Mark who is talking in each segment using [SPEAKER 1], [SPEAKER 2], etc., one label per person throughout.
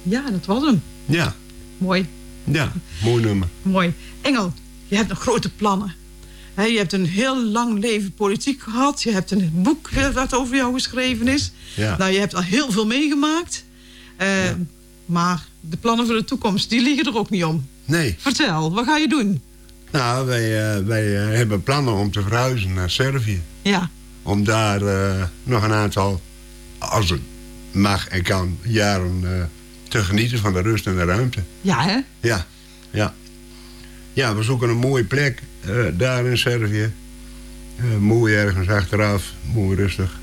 [SPEAKER 1] Ja, dat was hem.
[SPEAKER 2] Ja.
[SPEAKER 1] Mooi.
[SPEAKER 2] Ja, mooi nummer.
[SPEAKER 1] Mooi. Engel, je hebt nog grote plannen. Je hebt een heel lang leven politiek gehad. Je hebt een boek dat over jou geschreven is.
[SPEAKER 2] Ja.
[SPEAKER 1] Nou, je hebt al heel veel meegemaakt. Maar de plannen voor de toekomst, die liegen er ook niet om.
[SPEAKER 2] Nee.
[SPEAKER 1] Vertel, wat ga je doen?
[SPEAKER 2] Nou, wij hebben plannen om te verhuizen naar Servië.
[SPEAKER 1] Ja.
[SPEAKER 2] Om daar nog een aantal, als het mag en kan, jaren te genieten van de rust en de ruimte.
[SPEAKER 1] Ja, hè?
[SPEAKER 2] Ja, ja. Ja, we zoeken een mooie plek daar in Servië. Mooi ergens achteraf, mooi rustig.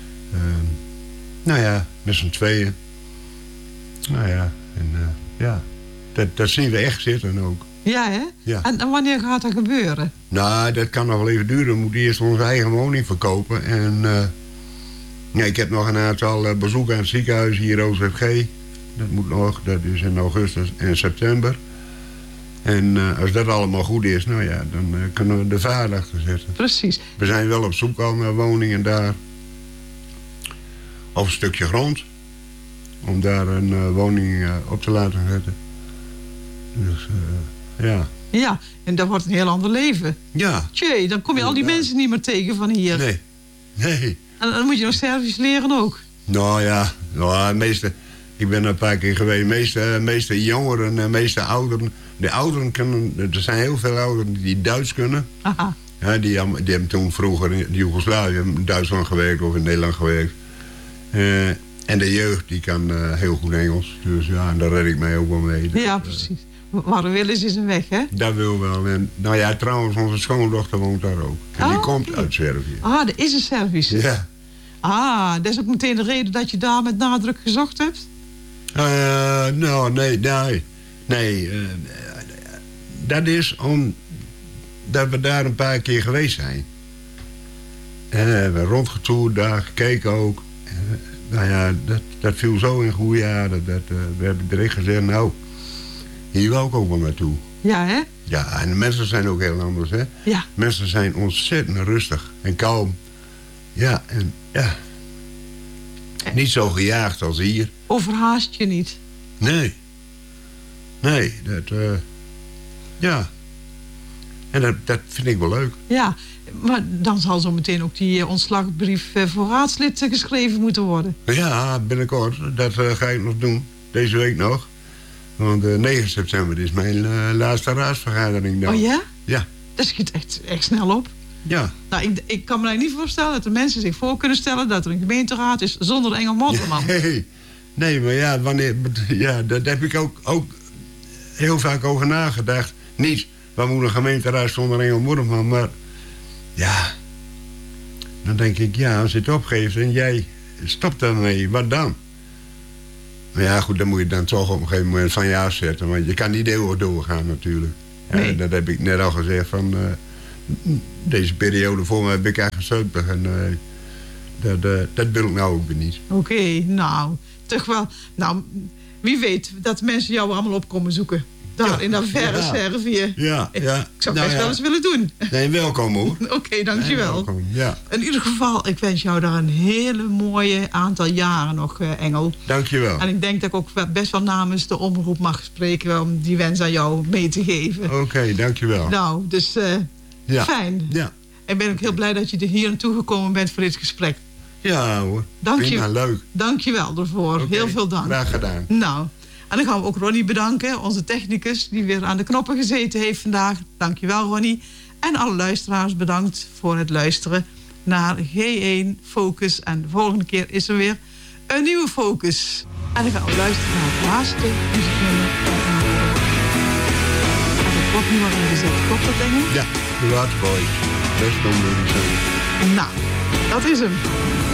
[SPEAKER 2] Nou ja, met z'n tweeën. Nou ja, en ja, dat zien we echt zitten ook.
[SPEAKER 1] Ja, hè?
[SPEAKER 2] Ja.
[SPEAKER 1] En wanneer gaat dat gebeuren?
[SPEAKER 2] Nou, dat kan nog wel even duren. We moeten eerst onze eigen woning verkopen. En ja, ik heb nog een aantal bezoeken aan het ziekenhuis hier, OZG. Dat moet nog, dat is in augustus en september. En als dat allemaal goed is, nou ja, dan kunnen we de vaart achter zetten.
[SPEAKER 1] Precies.
[SPEAKER 2] We zijn wel op zoek al naar woningen daar. Of een stukje grond. Om daar een woning op te laten zetten. Dus ja.
[SPEAKER 1] Ja, en dat wordt een heel ander leven.
[SPEAKER 2] Ja.
[SPEAKER 1] Tjee, dan kom je al die mensen niet meer tegen van hier.
[SPEAKER 2] Nee. Nee.
[SPEAKER 1] En dan moet je nog Servisch leren ook.
[SPEAKER 2] Nou ja, ik ben er een paar keer geweest. Meeste jongeren en meeste ouderen. De ouderen kunnen, er zijn heel veel ouderen die Duits kunnen.
[SPEAKER 1] Aha.
[SPEAKER 2] Ja, die hebben toen vroeger in Joegoslavië in Duitsland gewerkt of in Nederland gewerkt. En de jeugd die kan heel goed Engels. Dus ja, en daar red ik mij ook wel mee. Dus,
[SPEAKER 1] Ja, precies. Waar er wil is een weg, hè?
[SPEAKER 2] Dat wil wel. En, nou ja, trouwens, onze schoondochter woont daar ook. En die komt uit Servië.
[SPEAKER 1] Ah, er is een Servisch.
[SPEAKER 2] Ja.
[SPEAKER 1] Ah, dat is ook meteen de reden dat je daar met nadruk gezocht hebt?
[SPEAKER 2] Nou, nee. Dat is omdat we daar een paar keer geweest zijn. We hebben rondgetoerd daar, gekeken ook. Nou ja, dat viel zo in goede aarde. We hebben direct gezegd, nou, hier wil ik ook wel naartoe.
[SPEAKER 1] Ja, hè?
[SPEAKER 2] Ja, en de mensen zijn ook heel anders, hè?
[SPEAKER 1] Ja.
[SPEAKER 2] Mensen zijn ontzettend rustig en kalm. Ja, en ja. Niet zo gejaagd als hier.
[SPEAKER 1] Overhaast je niet.
[SPEAKER 2] Nee, ja. En dat vind ik wel leuk.
[SPEAKER 1] Ja, maar dan zal zo meteen ook die ontslagbrief voor raadslid geschreven moeten worden.
[SPEAKER 2] Ja, binnenkort. Dat ga ik nog doen. Deze week nog. Want 9 september is mijn laatste raadsvergadering dan.
[SPEAKER 1] Oh ja?
[SPEAKER 2] Ja.
[SPEAKER 1] Dat schiet echt snel op.
[SPEAKER 2] Ja.
[SPEAKER 1] Nou, ik kan me nou niet voorstellen dat de mensen zich voor kunnen stellen dat er een gemeenteraad is zonder Engel Motterman.
[SPEAKER 2] Nee, maar ja, daar heb ik ook heel vaak over nagedacht. Niet, waar moet een gemeenteraad zonder Engel Motterman, maar ja, dan denk ik, ja, als je het opgeeft en jij stopt daarmee, wat dan? Maar ja, goed, dan moet je dan toch op een gegeven moment van je afzetten, want je kan niet eeuwig doorgaan natuurlijk. Ja,
[SPEAKER 1] Nee.
[SPEAKER 2] Dat heb ik net al gezegd van deze periode voor me heb ik eigenlijk 70 en dat wil ik nou ook weer niet.
[SPEAKER 1] Oké, nou, toch wel. Nou, wie weet dat mensen jou allemaal op komen zoeken. Daar in dat verre Servië.
[SPEAKER 2] Ja.
[SPEAKER 1] Ik zou het best wel eens willen doen.
[SPEAKER 2] Nee, welkom hoor.
[SPEAKER 1] Oké, dankjewel.
[SPEAKER 2] Welkom, ja.
[SPEAKER 1] In ieder geval, ik wens jou daar een hele mooie aantal jaren nog, Engel.
[SPEAKER 2] Dankjewel.
[SPEAKER 1] En ik denk dat ik ook best wel namens de omroep mag spreken om die wens aan jou mee te geven.
[SPEAKER 2] Oké, dankjewel.
[SPEAKER 1] Nou, dus fijn.
[SPEAKER 2] Ja.
[SPEAKER 1] Ik ben ook heel blij dat je er hier naartoe gekomen bent voor dit gesprek.
[SPEAKER 2] Ja hoor.
[SPEAKER 1] Dank je.
[SPEAKER 2] Prima, leuk.
[SPEAKER 1] Dank je wel ervoor.
[SPEAKER 2] Okay,
[SPEAKER 1] heel veel dank.
[SPEAKER 2] Graag gedaan.
[SPEAKER 1] Nou, en dan gaan we ook Ronnie bedanken, onze technicus die weer aan de knoppen gezeten heeft vandaag. Dank je wel, Ronnie. En alle luisteraars bedankt voor het luisteren naar G1 Focus. En de volgende keer is er weer een nieuwe Focus. En dan gaan we luisteren naar het laatste muzieknummer. En dat wordt nu al ingezet. Klopt dat, Engel?
[SPEAKER 2] Ja, de Waterboys. Best om jullie zijn.
[SPEAKER 1] Nou, dat is hem.